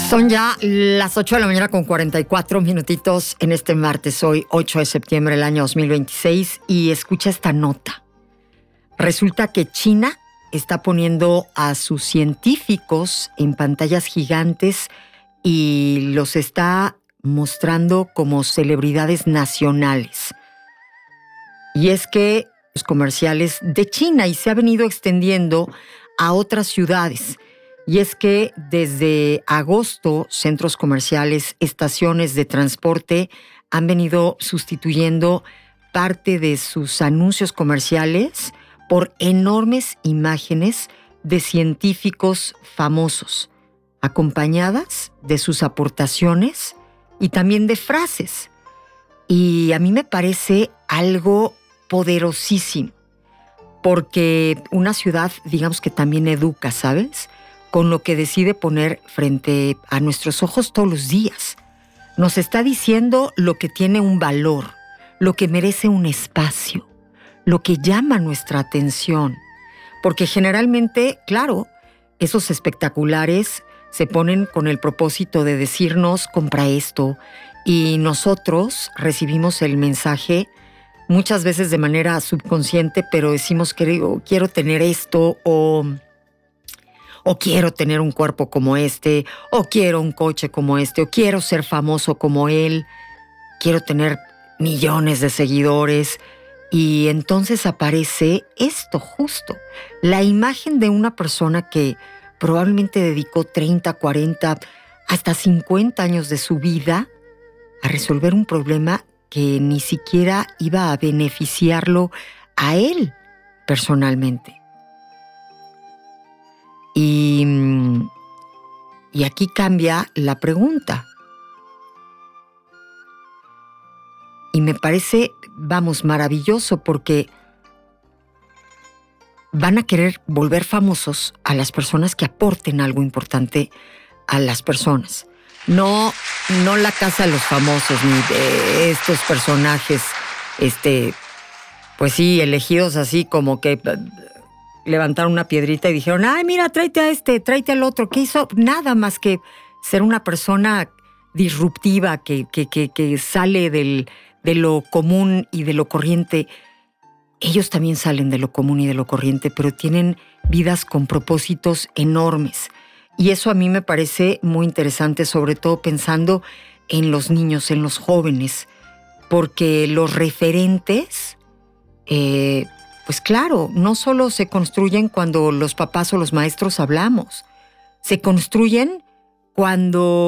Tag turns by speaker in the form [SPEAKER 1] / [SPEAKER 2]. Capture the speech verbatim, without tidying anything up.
[SPEAKER 1] Son ya las ocho de la mañana con cuarenta y cuatro minutitos en este martes, hoy ocho de septiembre del año dos mil veintiséis, y escucha esta nota. Resulta que China está poniendo a sus científicos en pantallas gigantes y los está mostrando como celebridades nacionales. Y es que los comerciales de China, y se ha venido extendiendo a otras ciudades. Y es que desde agosto, centros comerciales, estaciones de transporte han venido sustituyendo parte de sus anuncios comerciales por enormes imágenes de científicos famosos, acompañadas de sus aportaciones y también de frases. Y a mí me parece algo poderosísimo, porque una ciudad, digamos que también educa, ¿sabes?, con lo que decide poner frente a nuestros ojos todos los días. Nos está diciendo lo que tiene un valor, lo que merece un espacio, lo que llama nuestra atención. Porque generalmente, claro, esos espectaculares se ponen con el propósito de decirnos, compra esto, y nosotros recibimos el mensaje muchas veces de manera subconsciente, pero decimos que quiero tener esto, o... o quiero tener un cuerpo como este, o quiero un coche como este, o quiero ser famoso como él, quiero tener millones de seguidores. Y entonces aparece esto justo, la imagen de una persona que probablemente dedicó treinta, cuarenta, hasta cincuenta años de su vida a resolver un problema que ni siquiera iba a beneficiarlo a él personalmente. Y, y aquí cambia la pregunta. Y me parece, vamos, maravilloso, porque van a querer volver famosos a las personas que aporten algo importante a las personas. No, no la casa de los famosos, ni de estos personajes, este, pues sí, elegidos así como que levantaron una piedrita y dijeron, ay, mira, tráete a este, tráete al otro. ¿Qué hizo? Nada más que ser una persona disruptiva que, que, que, que sale del, de lo común y de lo corriente. Ellos también salen de lo común y de lo corriente, pero tienen vidas con propósitos enormes. Y eso a mí me parece muy interesante, sobre todo pensando en los niños, en los jóvenes, porque los referentes... Eh, Pues claro, no solo se construyen cuando los papás o los maestros hablamos, se construyen cuando